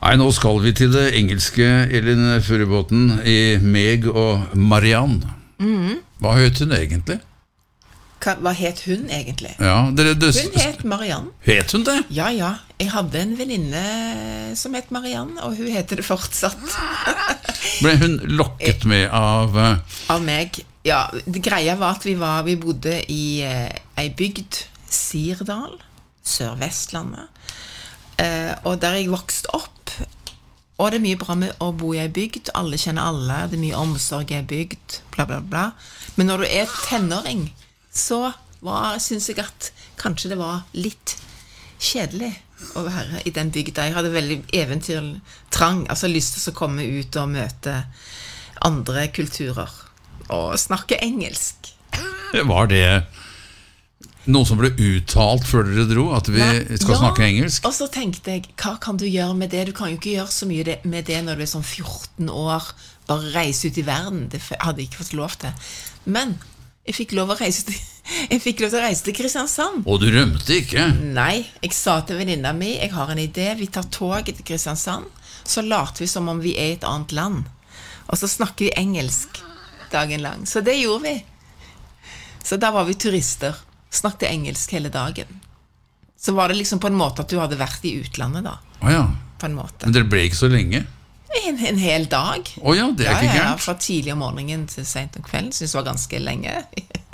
Nei, nå skal vi til det engelske, Elin Furubotn, I Meg og Marianne. Hva het hun egentlig? Hva het hun egentlig? Ja, Hun het Marianne. Het hun det? Ja, ja. Jeg hadde en venninne som het Marianne, og hun heter det fortsatt. Ble hun lokket med av... Av meg. Ja, det greia var at vi bodde I ei bygd, Sirdal, Sør-Vestlandet, og der jeg vokste opp. Og det mye bra med å bo I ei bygd, alle kjenner alle, det mye omsorg I ei bygd, bla bla bla. Men når du tenåring, så synes jeg at kanskje det var litt kjedelig å være I den bygda. Jeg hadde veldig eventyrtrang, altså lyst til å komme ut og møte andre kulturer og snakke engelsk. Var det noe som ble uttalt før dere dro, at vi skal snakke engelsk? Og så tenkte jeg, hva kan du gjøre med det? Du kan jo ikke gjøre så mye med det når du sånn 14 år, bare reise ut I verden. Det hadde jeg ikke fått lov til. Men jeg fikk lov til å reise til Kristiansand. Og du rømte ikke? Nei, jeg sa til venninna mi, jeg har en idé, vi tar toget til Kristiansand, så later vi som om vi I et annet land. Og så snakker vi engelsk dagen lang. Så det gjorde vi. Så da var vi turister. Snakket engelsk hele dagen. Så var det liksom på en måte at du hadde vært I utlandet da. Åja, på en måte. Men dere ble ikke så lenge? En hel dag. Åja, det ikke gærent. Ja, fra tidlig om morgenen til sent om kvelden, synes det var ganske lenge.